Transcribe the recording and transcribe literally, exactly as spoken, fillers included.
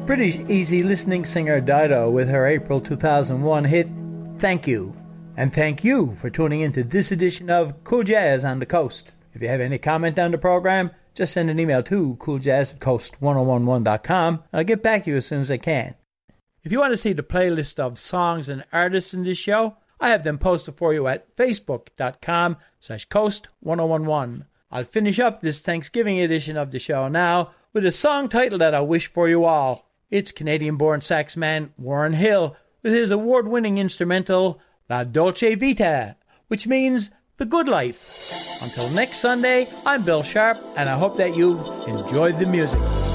British easy listening singer Dido with her April two thousand one hit, Thank You. And thank you for tuning into this edition of Cool Jazz on the Coast. If you have any comment on the program, just send an email to cooljazz at coast ten eleven dot com and I'll get back to you as soon as I can. If you want to see the playlist of songs and artists in this show, I have them posted for you at facebook.com slash coast1011. I'll finish up this Thanksgiving edition of the show now with a song title that I wish for you all. It's Canadian-born sax man Warren Hill with his award-winning instrumental La Dolce Vita, which means The Good Life. Until next Sunday, I'm Bill Sharp, and I hope that you've enjoyed the music.